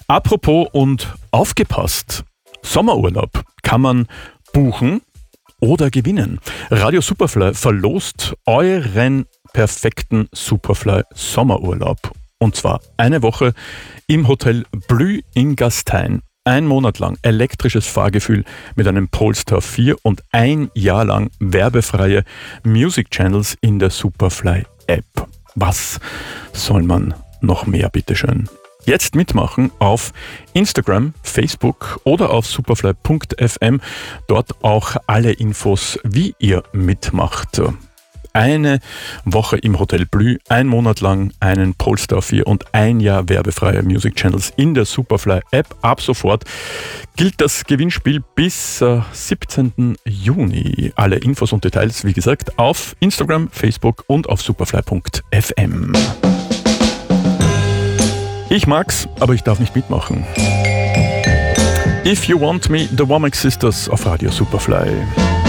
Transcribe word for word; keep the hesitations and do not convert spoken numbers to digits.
Apropos und aufgepasst, Sommerurlaub kann man buchen oder gewinnen. Radio Superfly verlost euren perfekten Superfly Sommerurlaub. Und zwar eine Woche im Hotel Blü in Gastein. Ein Monat lang elektrisches Fahrgefühl mit einem Polestar vier und ein Jahr lang werbefreie Music Channels in der Superfly App. Was soll man noch mehr, bitteschön? Jetzt mitmachen auf Instagram, Facebook oder auf superfly punkt f m. Dort auch alle Infos, wie ihr mitmacht. Eine Woche im Hotel Blü, ein Monat lang einen Polestar vier und ein Jahr werbefreie Music Channels in der Superfly App. Ab sofort gilt das Gewinnspiel bis äh, siebzehnten Juni. Alle Infos und Details, wie gesagt, auf Instagram, Facebook und auf superfly punkt f m. Ich mag's, aber ich darf nicht mitmachen. If You Want Me, The Womack Sisters auf Radio Superfly.